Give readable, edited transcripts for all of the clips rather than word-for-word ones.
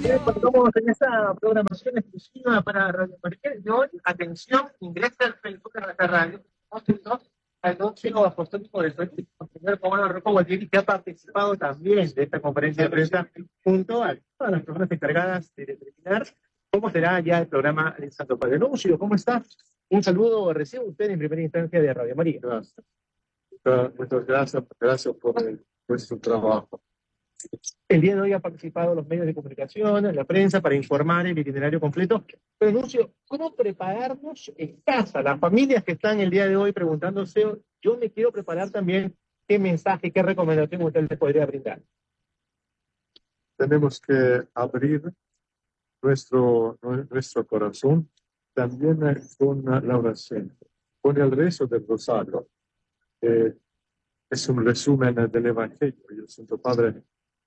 Bien, continuamos en esta programación exclusiva para Radio María de hoy. Atención, ingresa al Facebook de nuestra radio. Al nuncio apostólico del Señor Pablo Rocco Gualtieri, que ha participado también de esta conferencia de prensa junto a todas las personas encargadas de determinar cómo será ya el programa de Santo Padre Nuncio. ¿Cómo está? Un saludo recibe usted en primera instancia de Radio María. Gracias. Muchas gracias, gracias por su trabajo. El día de hoy ha participado los medios de comunicación, la prensa, para informar el itinerario completo. Pero, Nuncio, ¿cómo prepararnos en casa? Las familias que están el día de hoy preguntándose, yo me quiero preparar también, ¿qué mensaje, qué recomendación usted les podría brindar? Tenemos que abrir nuestro corazón también con la oración, con el rezo del rosario. Es un resumen del Evangelio y el Santo Padre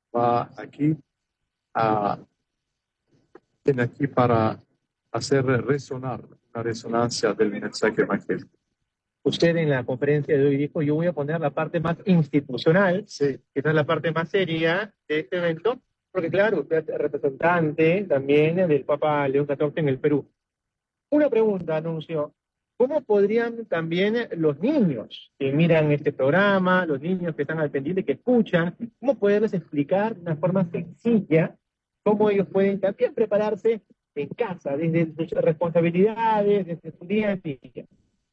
viene aquí para hacer resonar una resonancia del mensaje evangélico. Usted en la conferencia de hoy dijo, yo voy a poner la parte más institucional, Sí. que es la parte más seria de este evento, porque claro, usted es representante también del Papa León XIV en el Perú. Una pregunta, Anuncio. ¿Cómo podrían también los niños que miran este programa, los niños que están al pendiente, que escuchan, cómo poderles explicar de una forma sencilla cómo ellos pueden también prepararse en casa, desde sus responsabilidades, desde su día a día?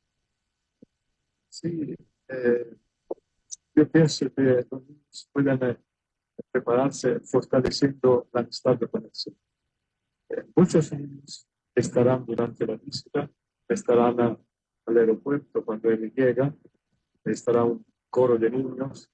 Sí, yo pienso que los niños pueden prepararse fortaleciendo la amistad de conexión. Muchos niños estarán durante la visita, estarán al aeropuerto cuando él llega, estará un coro de niños,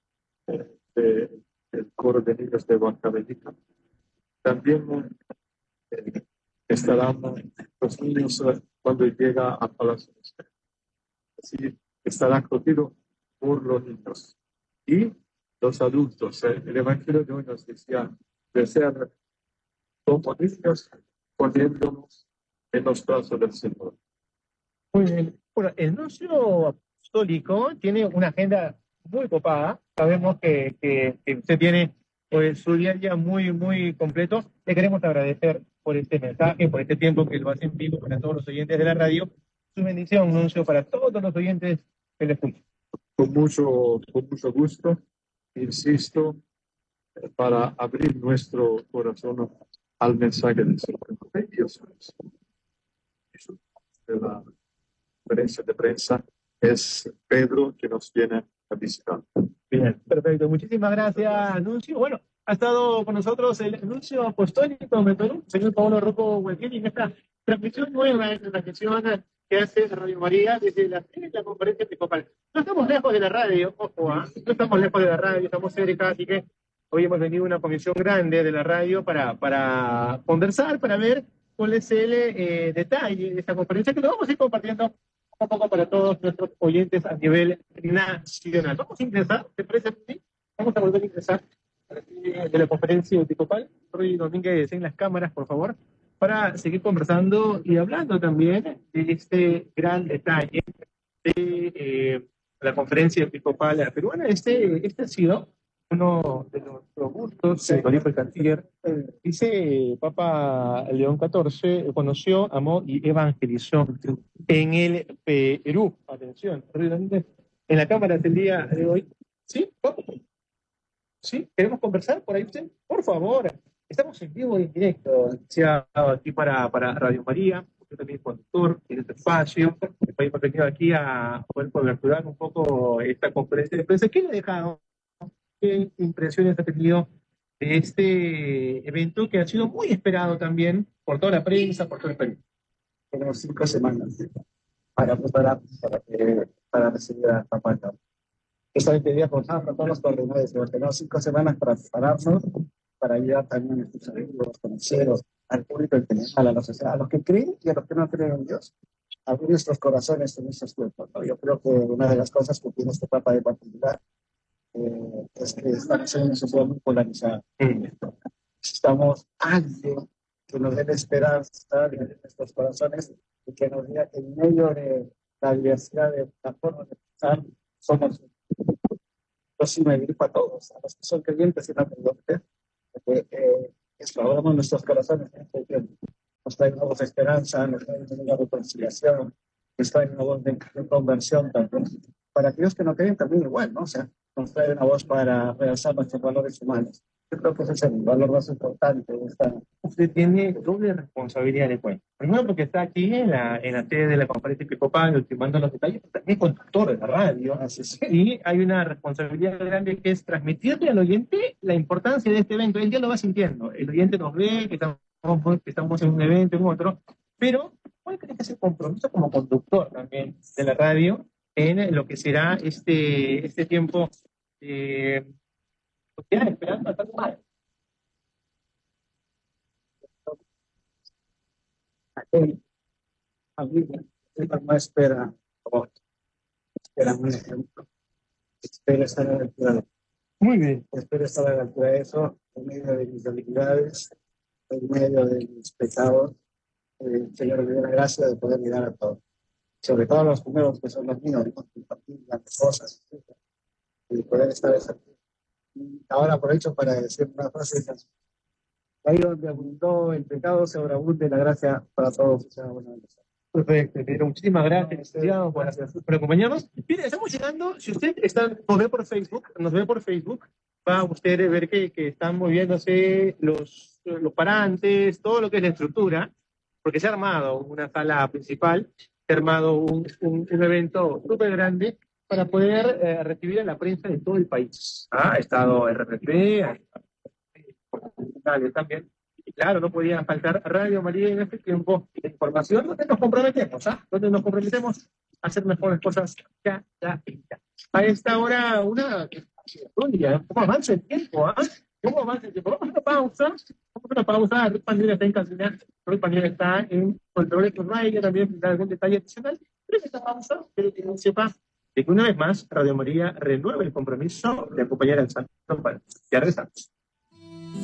el coro de niños de Huancavelica. También estarán los niños cuando llega a Palacio de Espera. Así estará acogido por los niños. Y los adultos, el Evangelio de hoy nos decía de ser como niños poniéndonos en los brazos del Señor. Muy bien. Bueno, el nuncio apostólico tiene una agenda muy copada. Sabemos que usted tiene pues, su día a día muy completo. Le queremos agradecer por este mensaje, por este tiempo que lo hace en vivo para todos los oyentes de la radio. Su bendición, nuncio, para todos los oyentes que le escuchan. Con mucho gusto, insisto, para abrir nuestro corazón al mensaje del Señor. Dios de la conferencia de prensa es Pedro que nos viene a visitar. Bien, perfecto. Muchísimas gracias, Anuncio. Bueno, ha estado con nosotros el Anuncio Apostólico de Perú, señor Pablo Rocco Gualtieri, en esta transmisión nueva, esta transmisión que hace Radio María desde la conferencia episcopal. No estamos lejos de la radio, ojo, no estamos lejos de la radio, estamos cerca, así que hoy hemos venido una comisión grande de la radio para conversar, para ver cuál es el detalle de esta conferencia que lo vamos a ir compartiendo un poco para todos nuestros oyentes a nivel nacional. Vamos a ingresar, ¿te parece? ¿Sí? Vamos a volver a ingresar de la conferencia episcopal. Roy Domínguez en las cámaras, por favor, para seguir conversando y hablando también de este gran detalle de la conferencia episcopal peruana. Este ha sido uno de los gustos, lo dijo el canciller. Dice Papa León XIV, conoció, amó y evangelizó en el Perú. Atención, en la cámara del día de hoy. ¿Sí? ¿Sí? ¿Queremos conversar por ahí usted? Por favor. Estamos en vivo y en directo, aquí para Radio María. Yo también conductor en este espacio. Hemos venido aquí a poder coberturar un poco esta conferencia de prensa. ¿Qué le ha dejado? ¿Qué impresiones ha tenido de este evento que ha sido muy esperado también por toda la prensa, por todo el país? Tenemos 5 semanas para prepararnos para recibir a Papá Noel. Esta vez quería contar con todos los coordinadores, porque tenemos 5 semanas para prepararnos, para ayudar también a nuestros amigos, conocidos, al público en general, a la sociedad, a los que creen y a los que no creen en Dios, abrir nuestros corazones en nuestros cuerpos, ¿no? Yo creo que una de las cosas que tiene este Papa de particular es que estamos en una sociedad muy polarizada. Necesitamos alguien que nos dé esperanza en nuestros corazones y que nos diga que en medio de la diversidad de la forma de pensar somos. Yo sí me dirijo a todos, a los que son creyentes y no creyentes, porque Restauramos nuestros corazones en este tiempo. Nos trae una voz de esperanza, nos trae una reconciliación, nos trae una voz de conversión también. Para aquellos que no creen también igual, ¿no? O sea, nos trae una voz para realzar nuestros valores humanos. Yo creo que ese es el valor más importante de esta. Usted tiene doble responsabilidad, le cuento. Primero porque está aquí en la sede de la conferencia episcopal, ultimando los detalles, pero también conductor de la radio. Así es. Y hay una responsabilidad grande que es transmitirle al oyente la importancia de este evento. Él ya lo va sintiendo. El oyente nos ve, que estamos en un evento, en otro, pero ¿cuál cree que es el compromiso como conductor también de la radio en lo que será este tiempo ya esperando hasta el mayo? Aquel familia, no espera otro, espera un ejemplo, espera estar a la altura, Muy bien. espera estar a la altura de eso, en medio de mis debilidades, en medio de mis pecados. El Señor me dio la gracia de poder mirar a todos, sobre todo a los primeros que son los míos, ¿no? Compartir las cosas, y poder estar aquí. Y ahora aprovecho para decir una frase: ahí donde abundó el pecado, sobreabunde la gracia para todos. Perfecto, pero muchísimas gracias, licenciado, por acompañarnos. Mire, estamos llegando, si usted nos ve por Facebook, va usted a ver que están moviéndose los parantes, todo lo que es la estructura, porque se ha armado una sala principal, se ha armado un evento súper grande para poder recibir a la prensa de todo el país. Ha estado RPP, ha estado también. Y claro, no podía faltar Radio María en este tiempo de información donde nos comprometemos, donde nos comprometemos a hacer mejores cosas cada día. A esta hora, un poco avance el tiempo, ¿Cómo avanza el tiempo? Vamos a una pausa. Ruth Paniela está en cabina, Ruth Paniela está en controles con Ray, también da algún detalle adicional. Pero en esta pausa, quiero que no sepa de que una vez más Radio María renueva el compromiso de acompañar al Santo Padre. Ya regresamos.